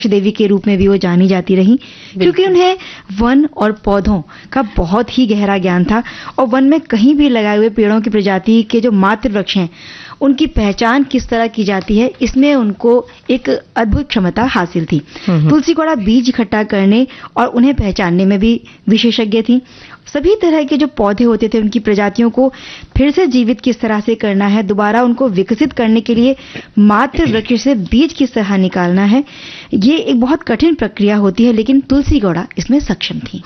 देवी के रूप में भी वो जानी जाती रही, क्योंकि उन्हें वन और पौधों का बहुत ही गहरा ज्ञान था और वन में कहीं भी लगाए हुए पेड़ों की प्रजाति के जो मातृ वृक्ष हैं उनकी पहचान किस तरह की जाती है, इसमें उनको एक अद्भुत क्षमता हासिल थी। तुलसी गौड़ा बीज इकट्ठा करने और उन्हें पहचानने में भी विशेषज्ञ थी। सभी तरह के जो पौधे होते थे उनकी प्रजातियों को फिर से जीवित किस तरह से करना है, दोबारा उनको विकसित करने के लिए मातृ वृक्ष से बीज किस तरह निकालना है, ये एक बहुत कठिन प्रक्रिया होती है, लेकिन तुलसी गौड़ा इसमें सक्षम थी।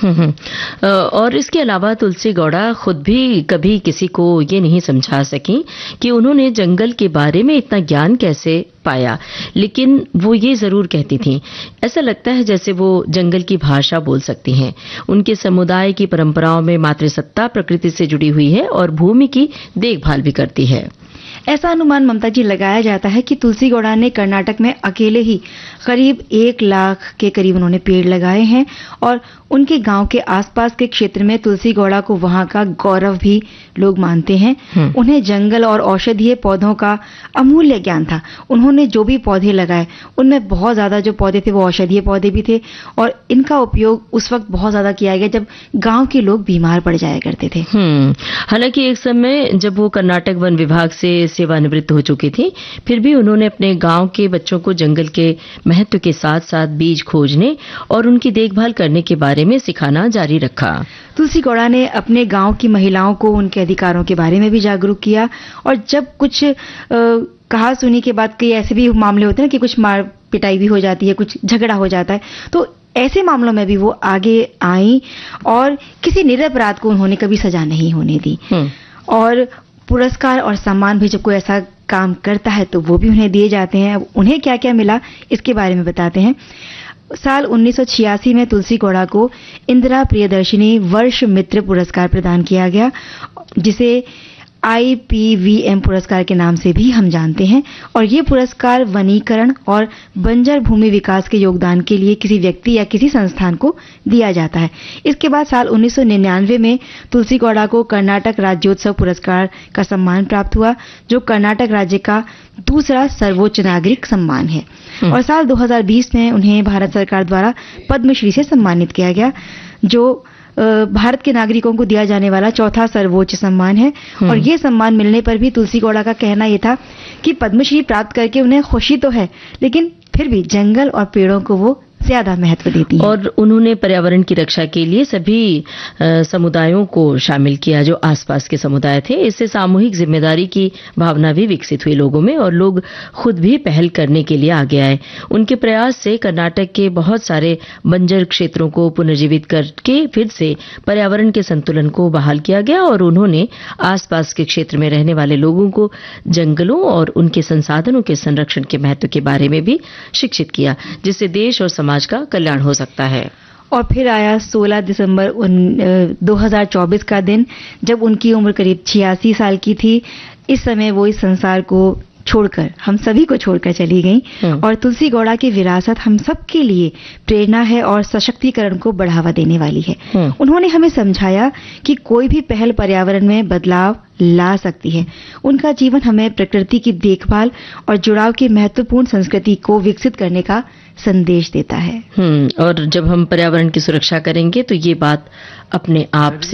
और इसके अलावा तुलसी गौड़ा खुद भी कभी किसी को ये नहीं समझा सकी कि उन्होंने जंगल के बारे में इतना ज्ञान कैसे पाया, लेकिन वो ये जरूर कहती थीं, ऐसा लगता है जैसे वो जंगल की भाषा बोल सकती हैं। उनके समुदाय की परंपराओं में मातृसत्ता प्रकृति से जुड़ी हुई है और भूमि की देखभाल भी करती है। ऐसा अनुमान ममता जी लगाया जाता है कि तुलसी गौड़ा ने कर्नाटक में अकेले ही करीब 1 लाख के करीब उन्होंने पेड़ लगाए हैं और उनके गांव के आसपास के क्षेत्र में तुलसी गौड़ा को वहां का गौरव भी लोग मानते हैं। उन्हें जंगल और औषधीय पौधों का अमूल्य ज्ञान था। उन्होंने जो भी पौधे लगाए उनमें बहुत ज्यादा जो पौधे थे वो औषधीय पौधे भी थे और इनका उपयोग उस वक्त बहुत ज्यादा किया गया जब गांव के लोग बीमार पड़ जाया करते थे। हालांकि एक समय जब वो कर्नाटक वन विभाग से सेवानिवृत्त हो चुकी थी, फिर भी उन्होंने अपने गांव के बच्चों को जंगल के महत्व के साथ साथ बीज खोजने और उनकी देखभाल करने के बारे में सिखाना जारी रखा। तुलसी गौड़ा ने अपने गांव की महिलाओं को उनके अधिकारों के बारे में भी जागरूक किया और जब कुछ कहा सुनी के बाद कई ऐसे भी मामले होते हैं कि कुछ मार पिटाई भी हो जाती है, कुछ झगड़ा हो जाता है, तो ऐसे मामलों में भी वो आगे आई और किसी निरपराध को उन्होंने कभी सजा नहीं होने दी। और पुरस्कार और सम्मान भी जब कोई ऐसा काम करता है तो वो भी उन्हें दिए जाते हैं। उन्हें क्या क्या मिला इसके बारे में बताते हैं। साल 1986 में तुलसी गौड़ा को इंदिरा प्रियदर्शिनी वर्ष मित्र पुरस्कार प्रदान किया गया, जिसे IPVM पुरस्कार के नाम से भी हम जानते हैं। और ये पुरस्कार वनीकरण और बंजर भूमि विकास के योगदान के लिए किसी व्यक्ति या किसी संस्थान को दिया जाता है। इसके बाद साल 1999 में तुलसी गौड़ा को कर्नाटक राज्योत्सव पुरस्कार का सम्मान प्राप्त हुआ, जो कर्नाटक राज्य का दूसरा सर्वोच्च नागरिक सम्मान है। और साल 2020 में उन्हें भारत सरकार द्वारा पद्मश्री से सम्मानित किया गया, जो भारत के नागरिकों को दिया जाने वाला चौथा सर्वोच्च सम्मान है। और ये सम्मान मिलने पर भी तुलसी गौड़ा का कहना यह था कि पद्मश्री प्राप्त करके उन्हें खुशी तो है, लेकिन फिर भी जंगल और पेड़ों को वो ज्यादा महत्व देती है। और उन्होंने पर्यावरण की रक्षा के लिए सभी समुदायों को शामिल किया जो आसपास के समुदाय थे। इससे सामूहिक जिम्मेदारी की भावना भी विकसित हुई लोगों में और लोग खुद भी पहल करने के लिए आगे आए। उनके प्रयास से कर्नाटक के बहुत सारे बंजर क्षेत्रों को पुनर्जीवित करके फिर से पर्यावरण के संतुलन को बहाल किया गया और उन्होंने आसपास के क्षेत्र में रहने वाले लोगों को जंगलों और उनके संसाधनों के संरक्षण के महत्व के बारे में भी शिक्षित किया, जिससे देश और समाज का कल्याण हो सकता है। और फिर आया 16 दिसंबर 2024 का दिन, जब उनकी उम्र करीब 86 साल की थी। इस समय वो इस संसार को छोड़कर, हम सभी को छोड़कर चली गई। और तुलसी गौड़ा की विरासत हम सबके लिए प्रेरणा है और सशक्तिकरण को बढ़ावा देने वाली है। उन्होंने हमें समझाया कि कोई भी पहल पर्यावरण में बदलाव ला सकती है। उनका जीवन हमें प्रकृति की देखभाल और जुड़ाव की महत्वपूर्ण संस्कृति को विकसित करने का संदेश देता है। और जब हम पर्यावरण की सुरक्षा करेंगे तो ये बात अपने आप से